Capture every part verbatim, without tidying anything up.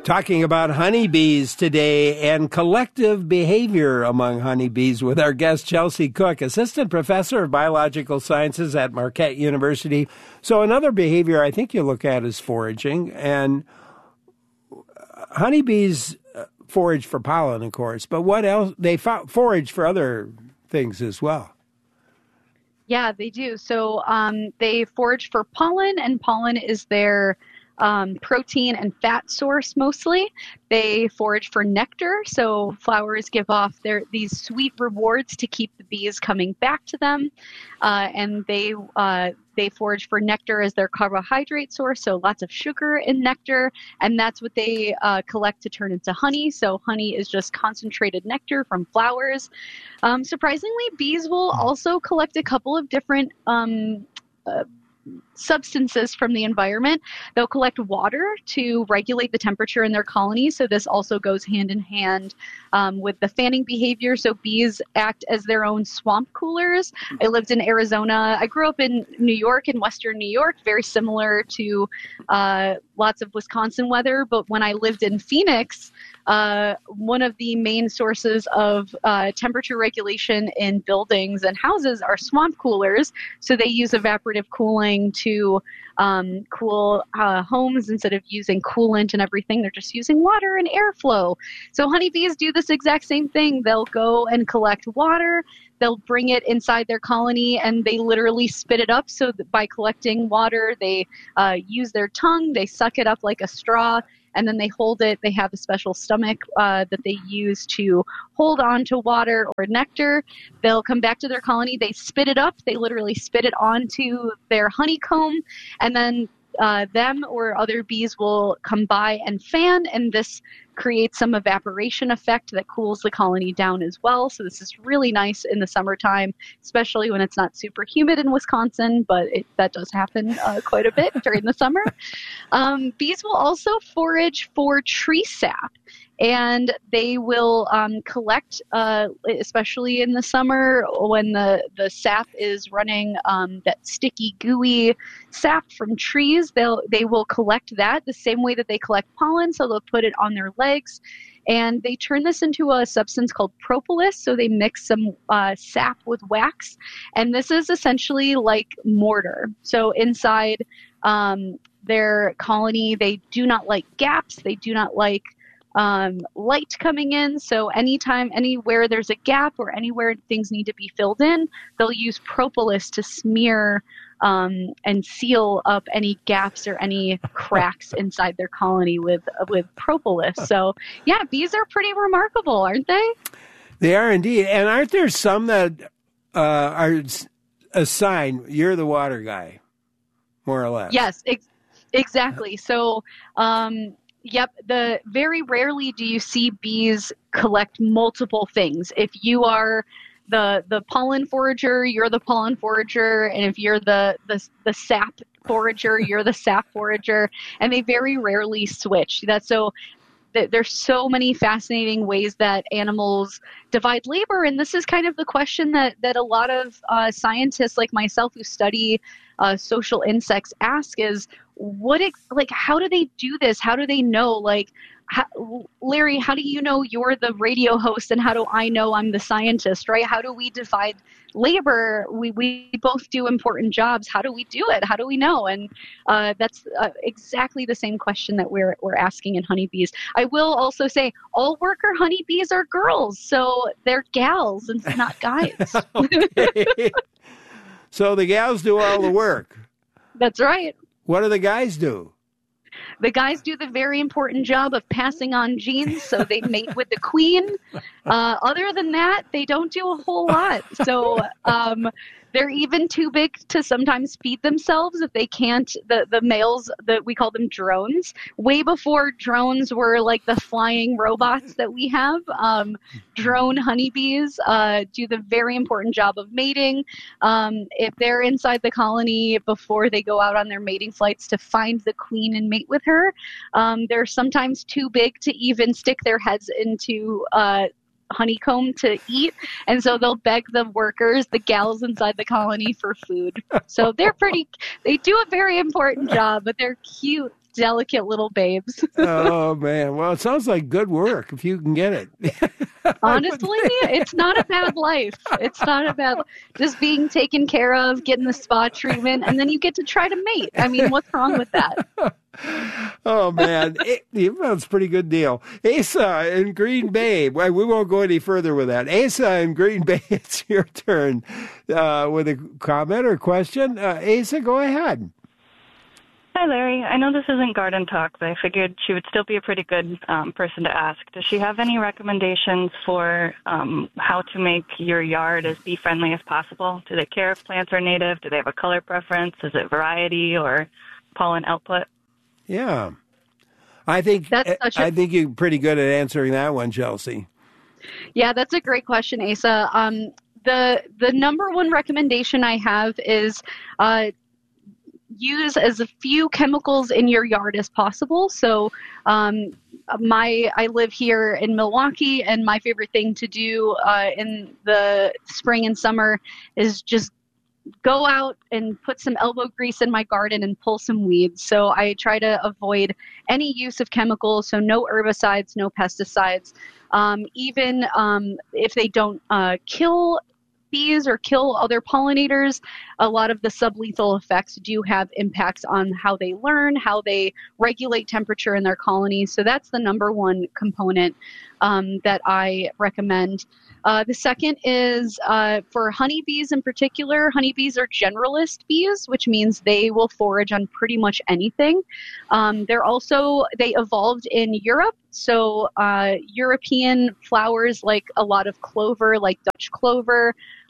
Talking about honeybees today and collective behavior among honeybees with our guest Chelsea Cook, Assistant Professor of Biological Sciences at Marquette University. So another behavior I think you look at is foraging, and honeybees forage for pollen, of course, but what else? They forage for other things as well. Yeah, they do. So um, they forage for pollen, and pollen is their Um, protein and fat source mostly. They forage for nectar, so flowers give off their these sweet rewards to keep the bees coming back to them, uh, and they uh, they forage for nectar as their carbohydrate source, so lots of sugar in nectar, and that's what they uh, collect to turn into honey. So honey is just concentrated nectar from flowers. Um, surprisingly, bees will also collect a couple of different um, uh, substances from the environment. They'll collect water to regulate the temperature in their colony. So this also goes hand in hand um, with the fanning behavior. So bees act as their own swamp coolers. I lived in Arizona. I grew up in New York, in Western New York, very similar to uh, lots of Wisconsin weather. But when I lived in Phoenix, Uh, one of the main sources of uh, temperature regulation in buildings and houses are swamp coolers. So they use evaporative cooling to um, cool uh, homes instead of using coolant and everything. They're just using water and airflow. So honeybees do this exact same thing. They'll go and collect water. They'll bring it inside their colony, and they literally spit it up. So that by collecting water, they uh, use their tongue. They suck it up like a straw, and then they hold it. They have a special stomach uh, that they use to hold on to water or nectar. They'll come back to their colony. They spit it up. They literally spit it onto their honeycomb, and then uh, them or other bees will come by and fan, and this creates some evaporation effect that cools the colony down as well. So this is really nice in the summertime, especially when it's not super humid in Wisconsin, but it, that does happen uh, quite a bit during the summer. Um, bees will also forage for tree sap, and they will um, collect, uh, especially in the summer when the, the sap is running, um, that sticky, gooey sap from trees. They'll they will collect that the same way that they collect pollen. So they'll put it on their legs, and they turn this into a substance called propolis. So they mix some uh, sap with wax, and this is essentially like mortar. So inside um, their colony, they do not like gaps. They do not like Um, light coming in. So anytime, anywhere there's a gap or anywhere things need to be filled in, they'll use propolis to smear um, and seal up any gaps or any cracks inside their colony with with propolis. So yeah, bees are pretty remarkable, aren't they? They are indeed. And aren't there some that uh, are assigned, you're the water guy, more or less? Yes, ex- exactly. So um, Yep. The very rarely do you see bees collect multiple things. If you are the the pollen forager, you're the pollen forager, and if you're the the, the sap forager, you're the sap forager, and they very rarely switch. That's so. There's so many fascinating ways that animals divide labor, and this is kind of the question that that a lot of uh, scientists like myself who study uh, social insects ask: is what it, like how do they do this? How do they know? Like, how, Larry, how do you know you're the radio host, and how do I know I'm the scientist? Right? How do we divide labor? We we both do important jobs. How do we do it? How do we know? And uh, that's uh, exactly the same question that we're we're asking in honeybees. I will also say all worker honeybees are girls, so they're gals and not guys. Okay. So the gals do all the work. That's right. What do the guys do? The guys do the very important job of passing on genes, so they mate with the queen. Uh, other than that, they don't do a whole lot. So um, they're even too big to sometimes feed themselves if they can't. The, the males, the, we call them drones. Way before drones were like the flying robots that we have, um, drone honeybees uh, do the very important job of mating. Um, if they're inside the colony before they go out on their mating flights to find the queen and mate with her, um, they're sometimes too big to even stick their heads into uh, honeycomb to eat, and so they'll beg the workers, the gals inside the colony, for food. So they're pretty, they do a very important job, but they're cute delicate little babes. Oh, man. Well, it sounds like good work if you can get it. Honestly, it's not a bad life. It's not a bad just being taken care of, getting the spa treatment, and then you get to try to mate. I mean, what's wrong with that? Oh, man. It, well, it's a pretty good deal. Asa in Green Bay. Well, we won't go any further with that. Asa in Green Bay, it's your turn uh, with a comment or question. Uh, Asa, go ahead. Hi, Larry. I know this isn't garden talk, but I figured she would still be a pretty good um, person to ask. Does she have any recommendations for um, how to make your yard as bee-friendly as possible? Do they care if plants are native? Do they have a color preference? Is it variety or pollen output? Yeah. I think That's such a- I think you're pretty good at answering that one, Chelsea. Yeah, that's a great question, Asa. Um, the the number one recommendation I have is uh, use as few chemicals in your yard as possible. So um, my I live here in Milwaukee, and my favorite thing to do uh, in the spring and summer is just go out and put some elbow grease in my garden and pull some weeds. So I try to avoid any use of chemicals, so no herbicides, no pesticides. Um, even um, if they don't uh, kill bees or kill other pollinators, a lot of the sublethal effects do have impacts on how they learn, how they regulate temperature in their colonies. So that's the number one component um, that I recommend. Uh, the second is uh, for honeybees in particular. Honeybees are generalist bees, which means they will forage on pretty much anything. Um, they're also, they evolved in Europe. So uh, European flowers like a lot of clover, like Dutch clover,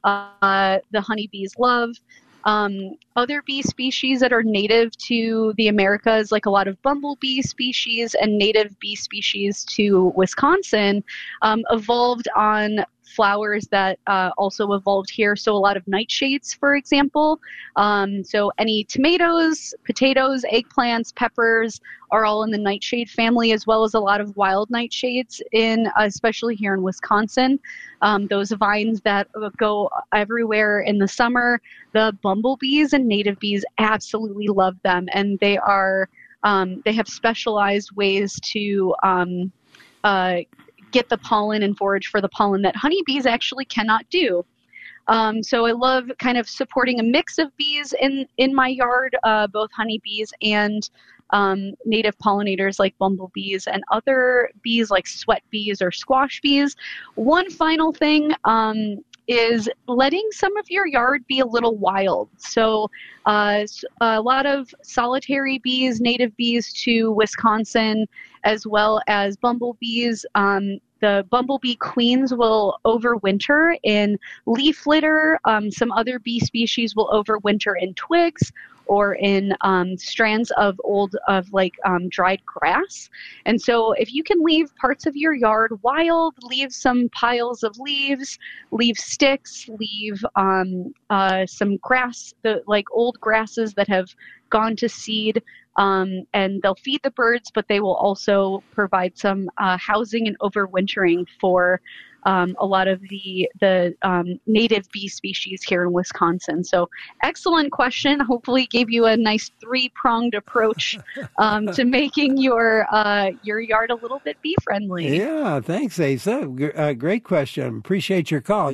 uh, the honeybees love. Um, other bee species that are native to the Americas, like a lot of bumblebee species and native bee species to Wisconsin, um, evolved on flowers that uh, also evolved here. So a lot of nightshades, for example. Um, so any tomatoes, potatoes, eggplants, peppers are all in the nightshade family, as well as a lot of wild nightshades, in, especially here in Wisconsin. Um, those vines that go everywhere in the summer, the bumblebees and native bees absolutely love them. And they are, um, they have specialized ways to um, uh, get the pollen and forage for the pollen that honeybees actually cannot do. Um, so I love kind of supporting a mix of bees in, in my yard, uh, both honeybees and um, native pollinators like bumblebees and other bees like sweat bees or squash bees. One final thing um, is letting some of your yard be a little wild. So uh, a lot of solitary bees, native bees to Wisconsin, as well as bumblebees. Um, the bumblebee queens will overwinter in leaf litter. Um, some other bee species will overwinter in twigs or in um, strands of old, of like um, dried grass. And so if you can leave parts of your yard wild, leave some piles of leaves, leave sticks, leave um, uh, some grass, the like old grasses that have gone to seed, um, and they'll feed the birds, but they will also provide some uh, housing and overwintering for Um, a lot of the the um, native bee species here in Wisconsin. So excellent question. Hopefully gave you a nice three-pronged approach um, to making your uh, your yard a little bit bee friendly. Yeah, thanks, Asa. G- uh, great question. Appreciate your call.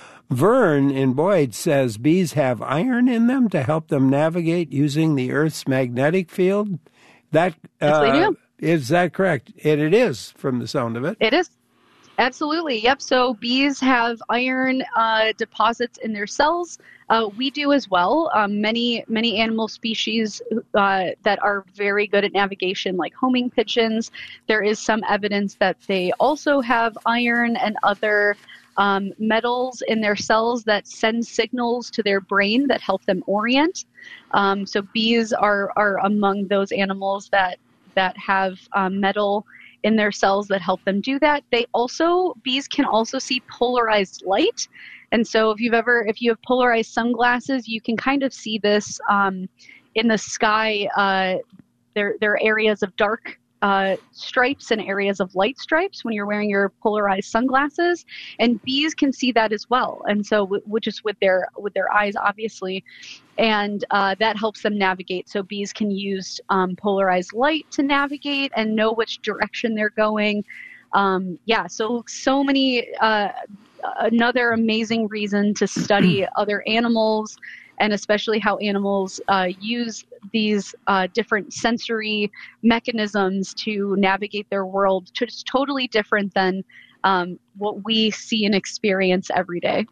Vern in Boyd says bees have iron in them to help them navigate using the Earth's magnetic field. That uh, yes, they do. Is that correct? It, it is, from the sound of it. It is. Absolutely. Yep. So bees have iron uh, deposits in their cells. Uh, we do as well. Um, many, many animal species uh, that are very good at navigation, like homing pigeons, there is some evidence that they also have iron and other um, metals in their cells that send signals to their brain that help them orient. Um, so bees are, are among those animals that, that have um, metal in their cells that help them do that. They also, bees can also see polarized light. And so if you've ever, if you have polarized sunglasses, you can kind of see this um, in the sky. Uh, there, there are areas of dark uh, stripes and areas of light stripes when you're wearing your polarized sunglasses. And bees can see that as well. And so, w- which is with their, with their eyes, obviously. and uh, that helps them navigate. So bees can use um, polarized light to navigate and know which direction they're going. Um, yeah, so so many, uh, another amazing reason to study other animals, and especially how animals uh, use these uh, different sensory mechanisms to navigate their world. It's totally different than um, what we see and experience every day.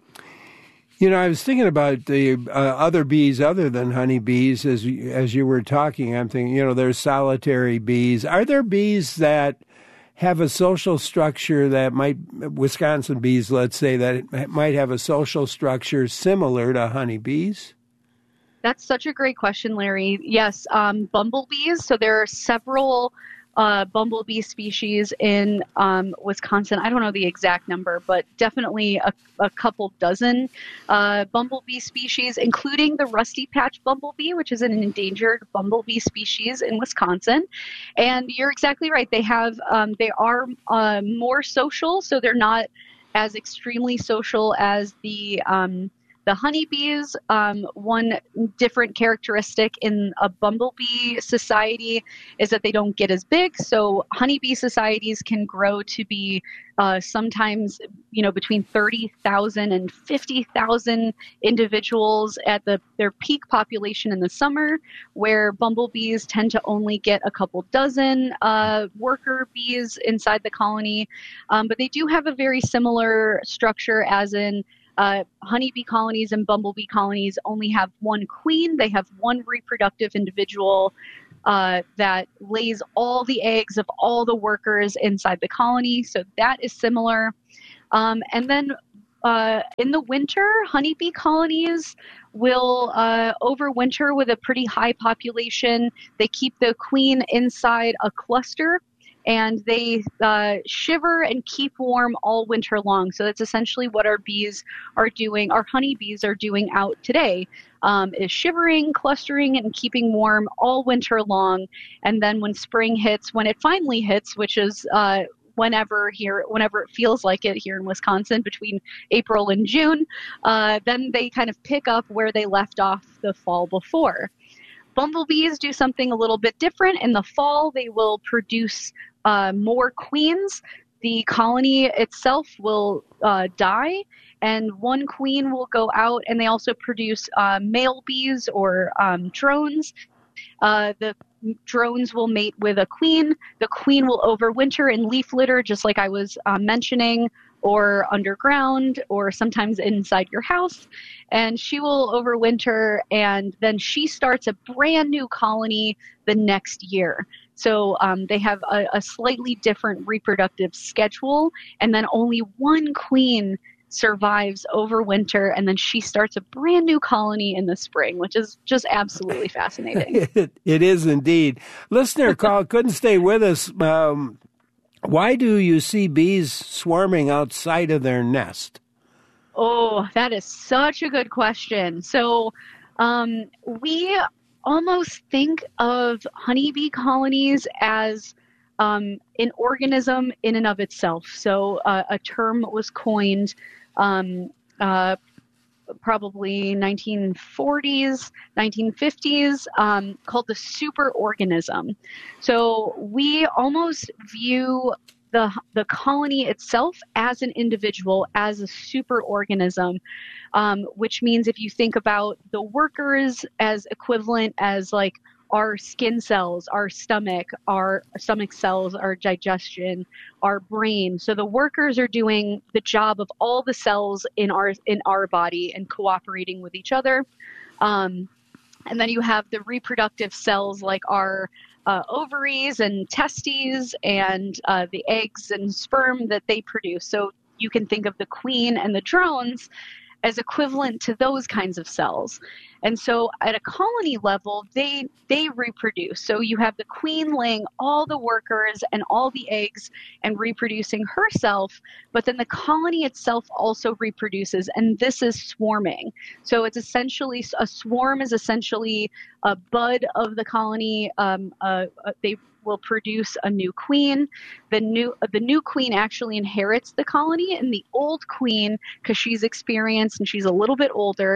You know, I was thinking about the uh, other bees other than honeybees as as you were talking. I'm thinking, you know, there's solitary bees. Are there bees that have a social structure that might, Wisconsin bees, let's say, that might have a social structure similar to honeybees? That's such a great question, Larry. Yes, um, bumblebees. So there are several uh, bumblebee species in um, Wisconsin. I don't know the exact number, but definitely a, a couple dozen uh, bumblebee species, including the rusty patch bumblebee, which is an endangered bumblebee species in Wisconsin. And you're exactly right. They have, um, they are uh, more social, so they're not as extremely social as the um, The honeybees. Um, one different characteristic in a bumblebee society is that they don't get as big. So honeybee societies can grow to be uh, sometimes, you know, between thirty thousand and fifty thousand individuals at the their peak population in the summer, where bumblebees tend to only get a couple dozen uh, worker bees inside the colony. Um, but they do have a very similar structure, as in Uh, honeybee colonies and bumblebee colonies only have one queen. They have one reproductive individual uh, that lays all the eggs of all the workers inside the colony. So that is similar. Um, and then uh, in the winter, honeybee colonies will uh, overwinter with a pretty high population. They keep the queen inside a cluster, and they uh, shiver and keep warm all winter long. So that's essentially what our bees are doing, our honeybees are doing out today, um, is shivering, clustering, and keeping warm all winter long. And then when spring hits, when it finally hits, which is uh, whenever here, whenever it feels like it here in Wisconsin, between April and June, uh, then they kind of pick up where they left off the fall before. Bumblebees do something a little bit different. In the fall, they will produce uh, more queens. The colony itself will uh, die, and one queen will go out, and they also produce uh, male bees or um, drones. Uh, the drones will mate with a queen. The queen will overwinter in leaf litter, just like I was uh, mentioning, or underground, or sometimes inside your house. And she will overwinter, and then she starts a brand new colony the next year. So um, they have a, a slightly different reproductive schedule, and then only one queen survives over winter, and then she starts a brand new colony in the spring, which is just absolutely fascinating. it, it is indeed. Listener call couldn't stay with us. Um, why do you see bees swarming outside of their nest? Oh, that is such a good question. So um, we almost think of honeybee colonies as um, an organism in and of itself. So uh, a term was coined um, uh, probably nineteen forties, nineteen fifties, um, called the superorganism. So we almost view the the colony itself as an individual, as a superorganism, um, which means if you think about the workers as equivalent as like our skin cells, our stomach, our stomach cells, our digestion, our brain. So the workers are doing the job of all the cells in our in our body and cooperating with each other. Um, and then you have the reproductive cells like our uh, ovaries and testes and uh, the eggs and sperm that they produce. So you can think of the queen and the drones as equivalent to those kinds of cells. And so at a colony level, they they reproduce. So you have the queen laying all the workers and all the eggs and reproducing herself, but then the colony itself also reproduces, and this is swarming. So it's essentially, a swarm is essentially a bud of the colony. Um, uh, uh, they will produce a new queen. The new the new queen actually inherits the colony, and the old queen, because she's experienced and she's a little bit older,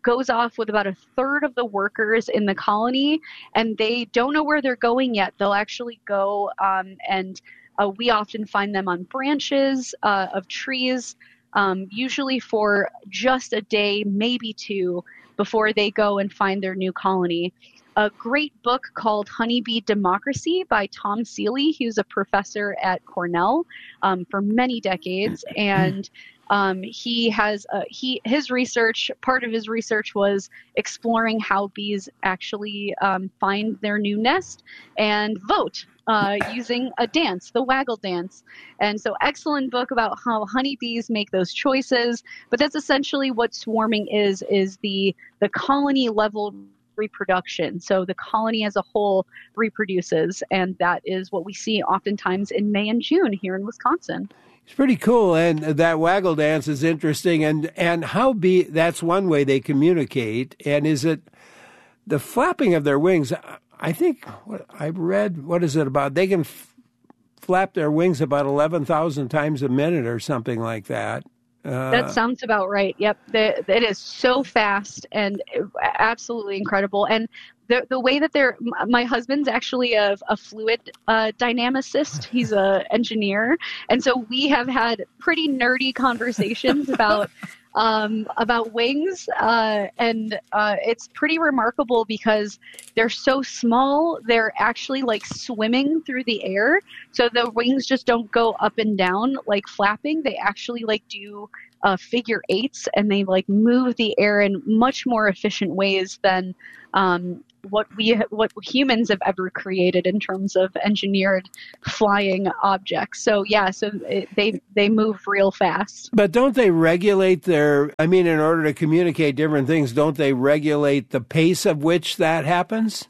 goes off with about a third of the workers in the colony, and they don't know where they're going yet. They'll actually go um, and uh, we often find them on branches uh, of trees, um, usually for just a day, maybe two, before they go and find their new colony. A great book called Honeybee Democracy by Tom Seeley. He was a professor at Cornell um, for many decades, and um, he has uh, he his research. Part of his research was exploring how bees actually um, find their new nest and vote uh, using a dance, the waggle dance. And so, excellent book about how honeybees make those choices. But that's essentially what swarming is: is the the colony level reproduction. So the colony as a whole reproduces, and that is what we see oftentimes in May and June here in Wisconsin. It's pretty cool, and that waggle dance is interesting, and, and how bee, that's one way they communicate, and is it the flapping of their wings? I think, what I read, what is it about? They can f- flap their wings about eleven thousand times a minute or something like that. Uh, that sounds about right. Yep. The, it is so fast and absolutely incredible. And the the way that they're, my husband's actually a, a fluid uh, dynamicist. He's an engineer. And so we have had pretty nerdy conversations about um, about wings. Uh, and uh, it's pretty remarkable because they're so small. They're actually like swimming through the air. So the wings just don't go up and down like flapping. They actually like do uh, figure eights, and they like move the air in much more efficient ways than um, what we what humans have ever created in terms of engineered flying objects. So yeah, so it, they they move real fast. But don't they regulate their, I mean, in order to communicate different things, don't they regulate the pace of which that happens?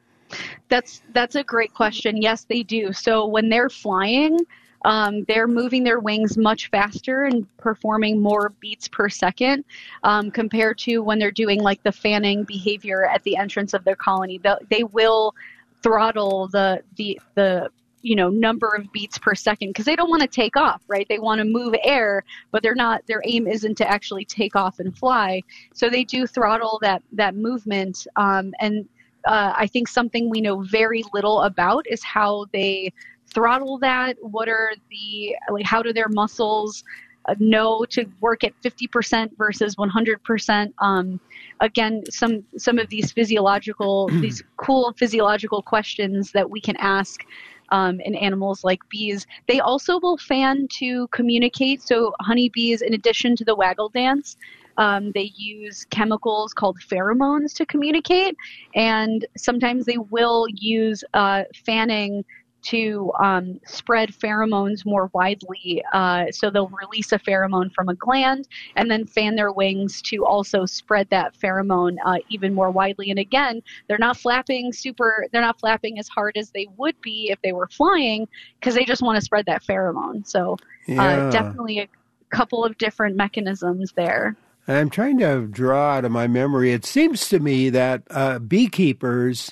That's that's a great question. Yes, they do. So when they're flying, Um, they're moving their wings much faster and performing more beats per second um, compared to when they're doing like the fanning behavior at the entrance of their colony. They, they will throttle the the the you know number of beats per second because they don't want to take off, right? They want to move air, but they're not. Their aim isn't to actually take off and fly. So they do throttle that that movement. Um, and uh, I think something we know very little about is how they throttle that. What are the, like, how do their muscles uh, know to work at fifty percent versus one hundred percent? Um, again, some, some of these physiological, these cool physiological questions that we can ask um, in animals like bees. They also will fan to communicate. So honeybees, in addition to the waggle dance, Um, they use chemicals called pheromones to communicate, and sometimes they will use uh, fanning to um, spread pheromones more widely. Uh, so they'll release a pheromone from a gland and then fan their wings to also spread that pheromone uh, even more widely. And again, they're not flapping super, they're not flapping as hard as they would be if they were flying because they just want to spread that pheromone. So yeah. uh, definitely a couple of different mechanisms there. I'm trying to draw out of my memory. It seems to me that uh, beekeepers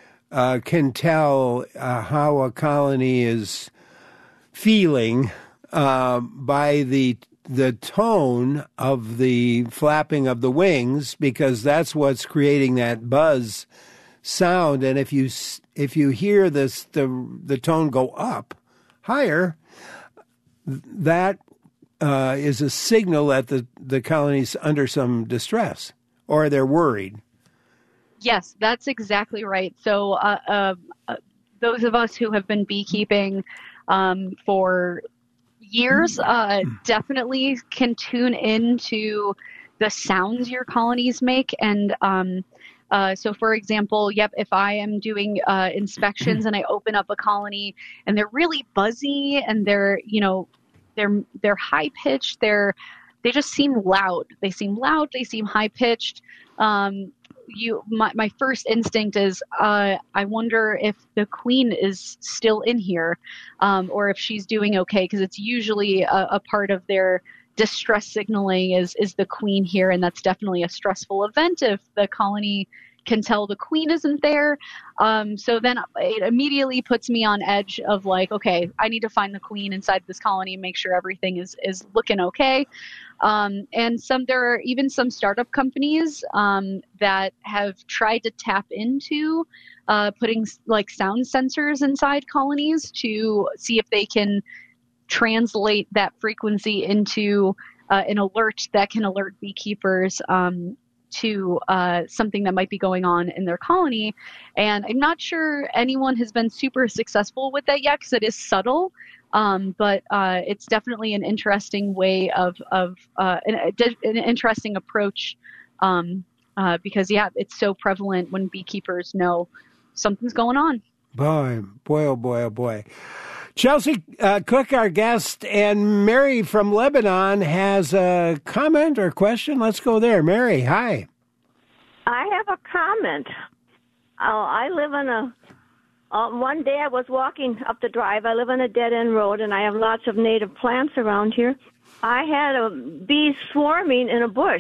Uh, can tell uh, how a colony is feeling uh, by the the tone of the flapping of the wings, because that's what's creating that buzz sound. And if you if you hear this the the tone go up higher, that uh, is a signal that the the colony's under some distress or they're worried. Yes, that's exactly right. So uh, uh, uh, those of us who have been beekeeping um, for years uh, definitely can tune into the sounds your colonies make. And um, uh, so, for example, yep, if I am doing uh, inspections and I open up a colony and they're really buzzy and they're, you know, they're they're high pitched, they're they just seem loud. They seem loud. They seem high pitched. Um, You, my, my first instinct is, uh, I wonder if the queen is still in here, um, or if she's doing okay, because it's usually a, a part of their distress signaling is is the queen here, and that's definitely a stressful event if the colony can tell the queen isn't there. Um, so then it immediately puts me on edge of like, okay, I need to find the queen inside this colony and make sure everything is, is looking okay. Um, and some, there are even some startup companies um, that have tried to tap into uh, putting like sound sensors inside colonies to see if they can translate that frequency into uh, an alert that can alert beekeepers um, to uh, something that might be going on in their colony. And I'm not sure anyone has been super successful with that yet because it is subtle. Um, but uh, it's definitely an interesting way of, of uh, an, an interesting approach um, uh, because, yeah, it's so prevalent when beekeepers know something's going on. Boy, boy, oh boy, oh boy. Chelsea uh, Cook, our guest, and Mary from Lebanon has a comment or question. Let's go there. Mary, hi. I have a comment. Uh, I live on a, uh, one day I was walking up the drive. I live on a dead-end road, and I have lots of native plants around here. I had a bees swarming in a bush.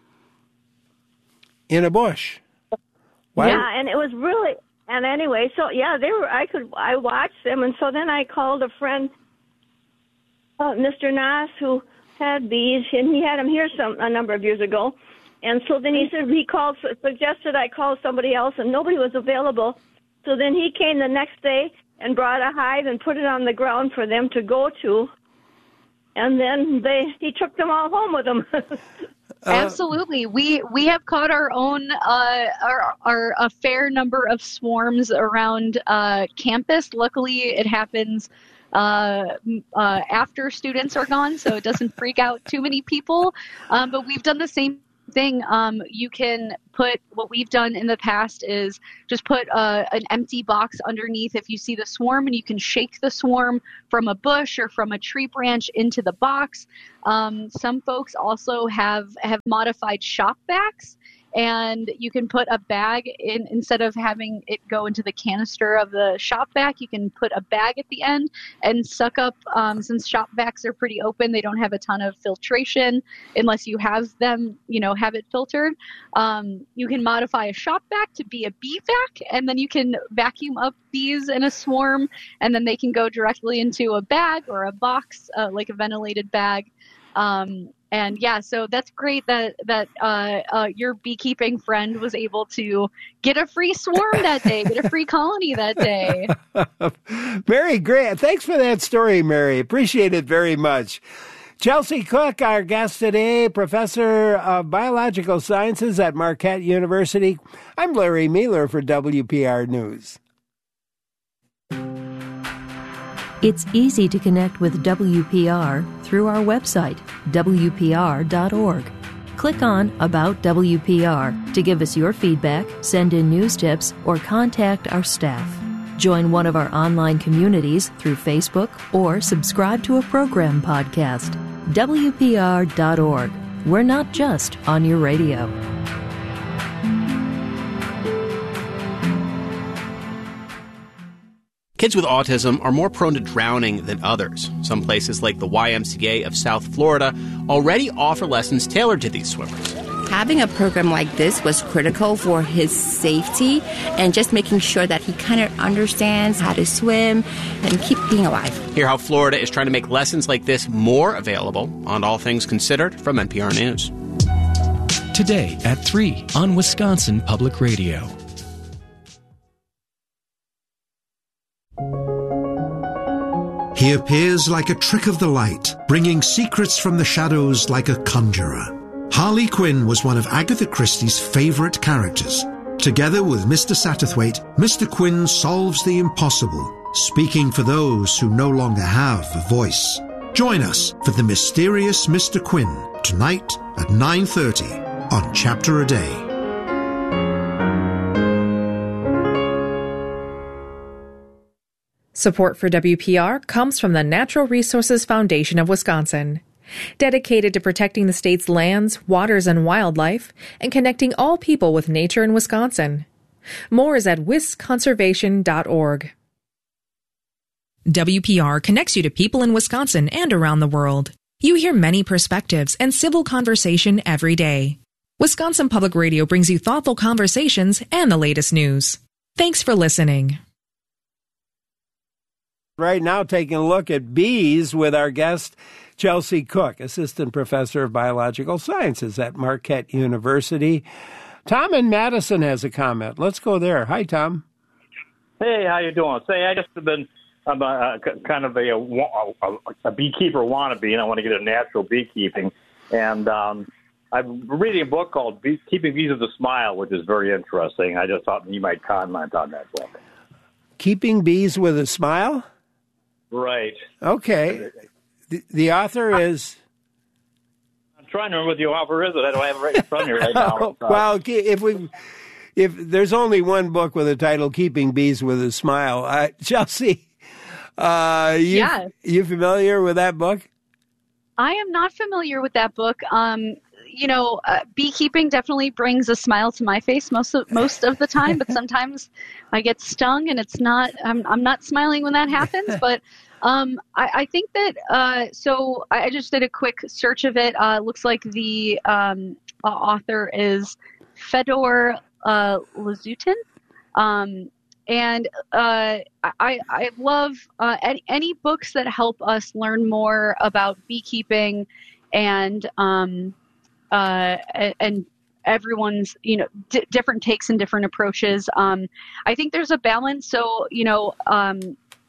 In a bush? Wow. Yeah, and it was really... And anyway, so yeah, they were. I could. I watched them, and so then I called a friend, uh, Mister Nass, who had bees, and he had them here some a number of years ago. And so then he said he called, suggested I call somebody else, and nobody was available. So then he came the next day and brought a hive and put it on the ground for them to go to. And then they he took them all home with him. Uh, Absolutely. We we have caught our own, uh, our, our a fair number of swarms around uh, campus. Luckily, it happens uh, uh, after students are gone, so it doesn't freak out too many people. Um, but we've done the same thing. Um, you can put, what we've done in the past is just put uh, an empty box underneath if you see the swarm, and you can shake the swarm from a bush or from a tree branch into the box. Um, some folks also have, have modified shop vacs, and you can put a bag in, instead of having it go into the canister of the shop vac, you can put a bag at the end and suck up, um, since shop vacs are pretty open, they don't have a ton of filtration unless you have them, you know, have it filtered. Um, you can modify a shop vac to be a bee vac, and then you can vacuum up bees in a swarm, and then they can go directly into a bag or a box, uh, like a ventilated bag. Um, And yeah, so that's great that that uh, uh, your beekeeping friend was able to get a free swarm that day, get a free colony that day. Very great. Thanks for that story, Mary. Appreciate it very much. Chelsea Cook, our guest today, professor of biological sciences at Marquette University. I'm Larry Mueller for W P R News. It's easy to connect with W P R through our website, W P R dot org. Click on About W P R to give us your feedback, send in news tips, or contact our staff. Join one of our online communities through Facebook or subscribe to a program podcast. W P R dot org. We're not just on your radio. Kids with autism are more prone to drowning than others. Some places like the Y M C A of South Florida already offer lessons tailored to these swimmers. Having a program like this was critical for his safety and just making sure that he kind of understands how to swim and keep being alive. Hear how Florida is trying to make lessons like this more available on All Things Considered from N P R News. Today at three on Wisconsin Public Radio. He appears like a trick of the light, bringing secrets from the shadows like a conjurer. Harley Quinn was one of Agatha Christie's favorite characters. Together with Mister Satterthwaite, Mister Quinn solves the impossible, speaking for those who no longer have a voice. Join us for The Mysterious Mister Quinn, tonight at nine thirty on Chapter a Day. Support for W P R comes from the Natural Resources Foundation of Wisconsin, dedicated to protecting the state's lands, waters, and wildlife, and connecting all people with nature in Wisconsin. More is at wis conservation dot org. W P R connects you to people in Wisconsin and around the world. You hear many perspectives and civil conversation every day. Wisconsin Public Radio brings you thoughtful conversations and the latest news. Thanks for listening. Right now, taking a look at bees with our guest, Chelsea Cook, Assistant Professor of Biological Sciences at Marquette University. Tom in Madison has a comment. Let's go there. Hi, Tom. Hey, how you doing? Say, I just have been I'm a, a, kind of a, a, a beekeeper wannabe, and I want to get into natural beekeeping. And um, I'm reading a book called Bee, Keeping Bees with a Smile, which is very interesting. I just thought you might comment on that book. Keeping Bees with a Smile? Right. Okay. The, the author is... I'm trying to remember what the author is, but I don't have it right in front of me right now. Well, if we... If there's only one book with a title, Keeping Bees with a Smile, uh, Chelsea, uh, you, yeah. you familiar with that book? I am not familiar with that book. Um, you know, uh, beekeeping definitely brings a smile to my face most of, most of the time, but sometimes I get stung and it's not, I'm, I'm not smiling when that happens, but um, I, I think that, uh, so I, I just did a quick search of it. Uh, looks like the um, uh, author is Fedor uh, Lazutin. Um, and uh, I, I love uh, any, any books that help us learn more about beekeeping and um, uh, and everyone's, you know, d- different takes and different approaches. Um, I think there's a balance. So, you know, um,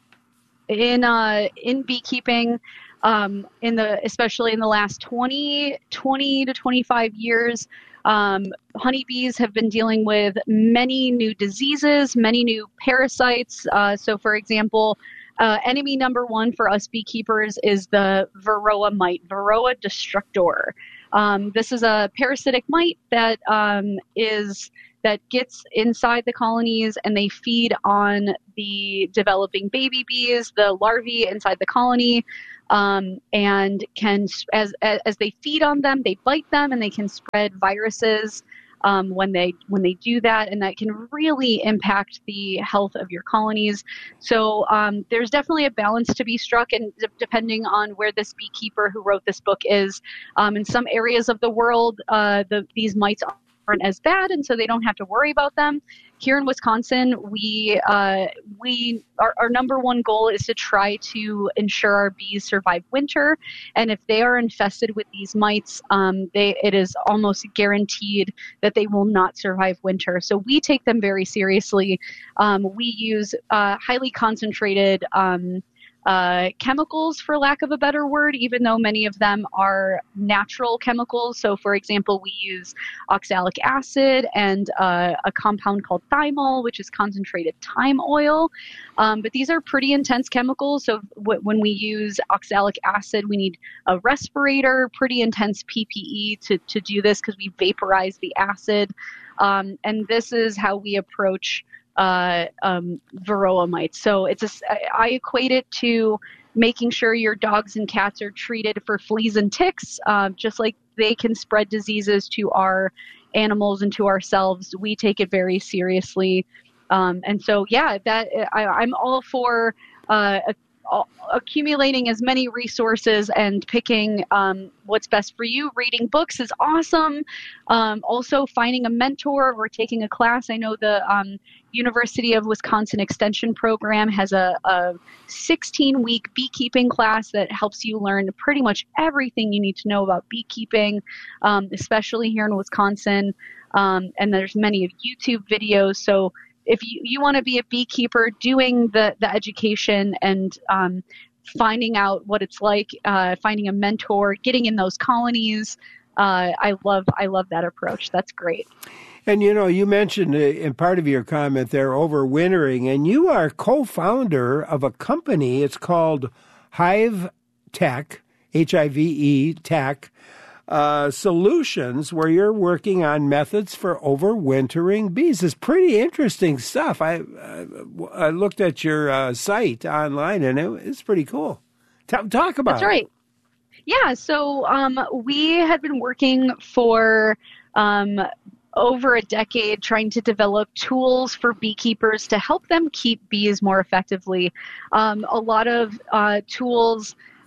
in uh, in beekeeping, um, in the especially in the last twenty, twenty to twenty-five years, Um, honeybees have been dealing with many new diseases, many new parasites. Uh, so, for example, uh, enemy number one for us beekeepers is the Varroa mite, Varroa destructor. Um, this is a parasitic mite that um, is that gets inside the colonies, and they feed on the developing baby bees, the larvae inside the colony. Um, and can, as, as they feed on them, they bite them, and they can spread viruses um, when they when they do that, and that can really impact the health of your colonies. So um, there's definitely a balance to be struck, and d- depending on where this beekeeper who wrote this book is, um, in some areas of the world, uh, the, these mites aren't as bad, and so they don't have to worry about them. Here in Wisconsin, we uh, we our, our number one goal is to try to ensure our bees survive winter, and if they are infested with these mites, um, they it is almost guaranteed that they will not survive winter. So we take them very seriously. Um, we use uh, highly concentrated Um, Uh, chemicals, for lack of a better word, even though many of them are natural chemicals. So, for example, we use oxalic acid and uh, a compound called thymol, which is concentrated thyme oil. Um, but these are pretty intense chemicals. So w- when we use oxalic acid, we need a respirator, pretty intense P P E to, to do this because we vaporize the acid. Um, and this is how we approach Uh, um, Varroa mites. So it's a, I equate it to making sure your dogs and cats are treated for fleas and ticks, uh, just like they can spread diseases to our animals and to ourselves. We take it very seriously. Um, and so, yeah, that I, I'm all for uh, accumulating as many resources and picking um, what's best for you. Reading books is awesome. Um, also, finding a mentor or taking a class. I know the um, University of Wisconsin Extension Program has a, a sixteen-week beekeeping class that helps you learn pretty much everything you need to know about beekeeping, um, especially here in Wisconsin. Um, and there's many of YouTube videos. So if you, you want to be a beekeeper, doing the, the education and um, finding out what it's like, uh, finding a mentor, getting in those colonies, uh, I love I love that approach. That's great. And, you know, you mentioned in part of your comment there overwintering, and you are co-founder of a company. It's called Hive Tech, H I V E Tech, uh, Solutions, where you're working on methods for overwintering bees. It's pretty interesting stuff. I, uh, I looked at your uh, site online, and it, it's pretty cool. T- talk about That's right. it. Yeah, so um, we had been working for um, over a decade trying to develop tools for beekeepers to help them keep bees more effectively. Um, a lot of uh, tools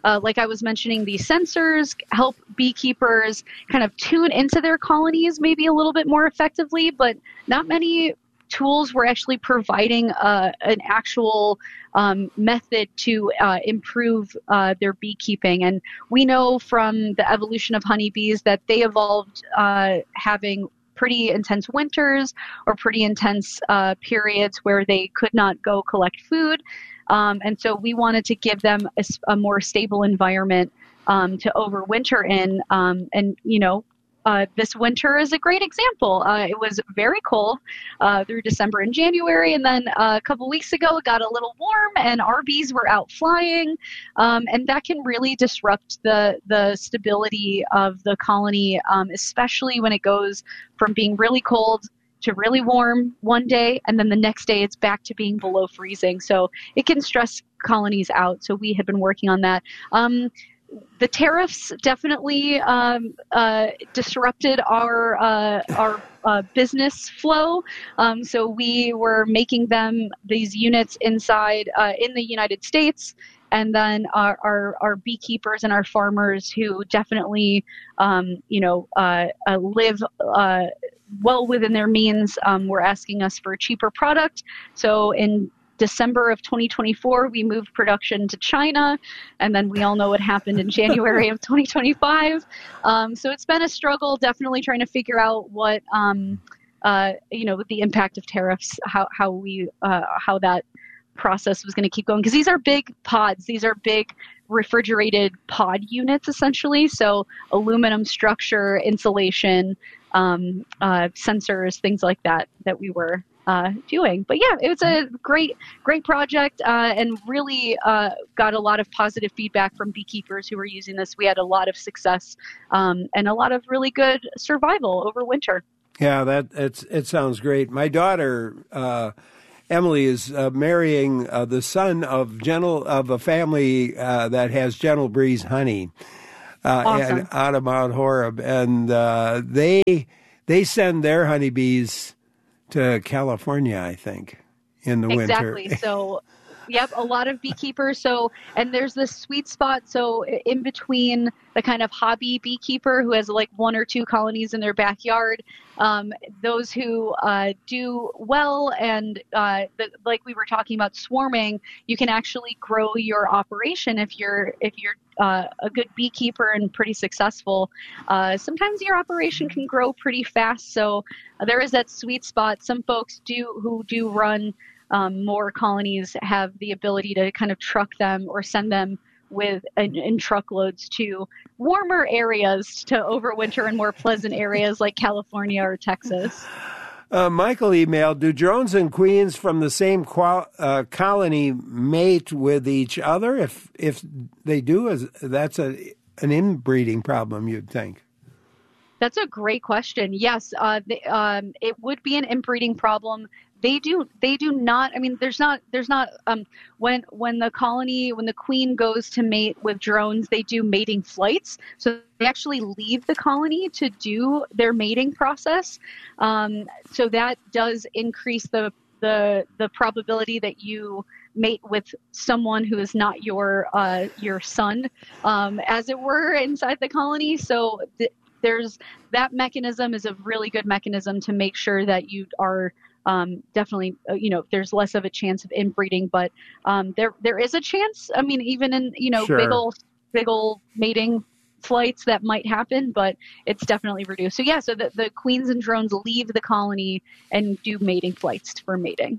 uh, like I was mentioning, these sensors help beekeepers kind of tune into their colonies maybe a little bit more effectively, but not many tools were actually providing uh, an actual um, method to uh, improve uh, their beekeeping. And we know from the evolution of honeybees that they evolved uh, having pretty intense winters or pretty intense uh, periods where they could not go collect food. Um, and so we wanted to give them a, a more stable environment um, to overwinter in. Um, and, you know, Uh, this winter is a great example. Uh, it was very cold uh, through December and January, and then uh, a couple weeks ago it got a little warm, and our bees were out flying, um, and that can really disrupt the the stability of the colony, um, especially when it goes from being really cold to really warm one day, and then the next day it's back to being below freezing. So it can stress colonies out. So we had been working on that. Um, The tariffs definitely um, uh, disrupted our uh, our uh, business flow. Um, so we were making them these units inside uh, in the United States, and then our our, our beekeepers and our farmers who definitely um, you know uh, uh, live uh, well within their means um, were asking us for a cheaper product. So in December of twenty twenty-four, we moved production to China, and then we all know what happened in January of twenty twenty-five. Um, so it's been a struggle, definitely trying to figure out what, um, uh, you know, with the impact of tariffs, how how we uh, how that process was going to keep going, because these are big pods, these are big refrigerated pod units essentially. So aluminum structure, insulation, um, uh, sensors, things like that that we were uh, doing. But yeah, it was a great, great project, uh, and really uh, got a lot of positive feedback from beekeepers who were using this. We had a lot of success um, and a lot of really good survival over winter. Yeah, that it's it sounds great. My daughter uh, Emily is uh, marrying uh, the son of gentle of a family uh, that has Gentle Breeze honey uh, awesome. and out of Mount Horeb, and uh, they they send their honeybees to California, I think, in the exactly. winter. So, yep, a lot of beekeepers. So, and there's this sweet spot. So, in between the kind of hobby beekeeper who has like one or two colonies in their backyard, um, those who uh, do well, and uh, the, like we were talking about swarming, you can actually grow your operation if you're if you're uh, a good beekeeper and pretty successful. Uh, sometimes your operation can grow pretty fast. So uh, there is that sweet spot. Some folks do who do run Um, more colonies have the ability to kind of truck them or send them with in, in truckloads to warmer areas to overwinter in more pleasant areas like California or Texas. Uh, Michael emailed, do drones and queens from the same qual- uh, colony mate with each other? If if they do, is that's a an inbreeding problem, you'd think. That's a great question. Yes, uh, the, um, it would be an inbreeding problem. They do. They do not. I mean, there's not. There's not. Um, when when the colony, when the queen goes to mate with drones, they do mating flights. So they actually leave the colony to do their mating process. Um, so that does increase the the the probability that you mate with someone who is not your uh, your son, um, as it were, inside the colony. So th- there's that mechanism is a really good mechanism to make sure that you are. Um, definitely, uh, you know, there's less of a chance of inbreeding, but um, there there is a chance. I mean, even in, you know, sure. big old, big old mating flights that might happen, but it's definitely reduced. So yeah, so the, the queens and drones leave the colony and do mating flights for mating.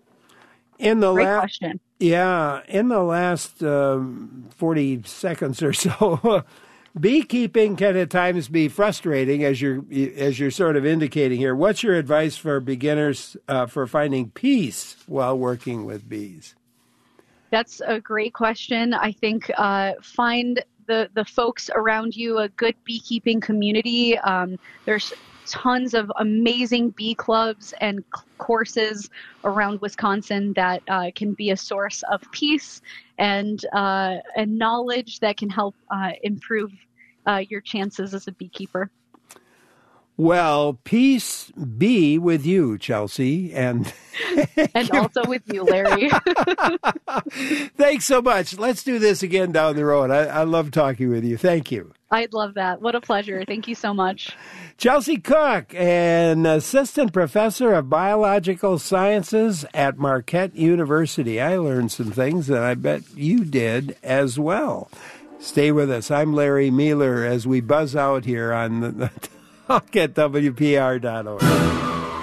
In the Great la- question. Yeah, in the last um, forty seconds or so, beekeeping can at times be frustrating, as you're as you're sort of indicating here. What's your advice for beginners uh, for finding peace while working with bees? That's a great question. I think uh, find the the folks around you a good beekeeping community. Um, there's tons of amazing bee clubs and c- courses around Wisconsin that uh, can be a source of peace and uh, and knowledge that can help uh, improve uh, your chances as a beekeeper. Well, peace be with you, Chelsea, and and also with you, Larry. Thanks so much. Let's do this again down the road. I, I love talking with you. Thank you. I'd love that. What a pleasure. Thank you so much. Chelsea Cook, an assistant professor of biological sciences at Marquette University. I learned some things, and I bet you did as well. Stay with us. I'm Larry Mueller as we buzz out here on the Talk at W P R dot org.